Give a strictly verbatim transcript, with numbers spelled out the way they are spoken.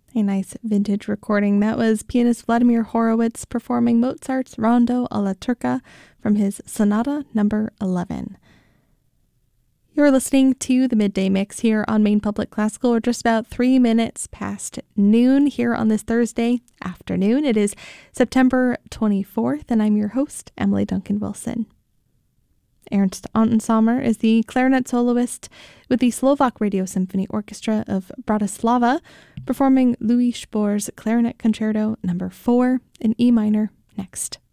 A nice vintage recording. That was pianist Vladimir Horowitz performing Mozart's Rondo alla Turca from his Sonata number eleven. You're listening to the Midday Mix here on Maine Public Classical. We're just about three minutes past noon here on this Thursday afternoon. It is September twenty-fourth, and I'm your host, Emily Duncan Wilson. Ernst Antonsommer is the clarinet soloist with the Slovak Radio Symphony Orchestra of Bratislava, performing Louis Spohr's Clarinet Concerto number four in E minor next.